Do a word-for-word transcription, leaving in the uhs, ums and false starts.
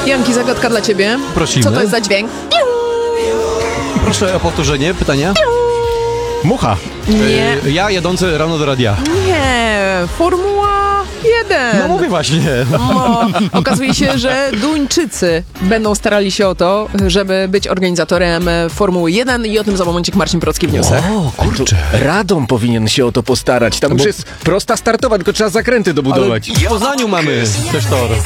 Janki, zagadka dla ciebie. Prosimy. Co to jest za dźwięk? Proszę o powtórzenie pytania. Mucha. Nie. E, ja jadący rano do radia. Nie. Formuła jeden. No mówię właśnie. No, okazuje się, że Duńczycy będą starali się o to, żeby być organizatorem Formuły jeden i o tym za momencik Marcin Procki w newsach. O, kurczę. Radom powinien się o to postarać. Tam już jest prosta startowa, tylko trzeba zakręty dobudować. W Poznaniu mamy też tor.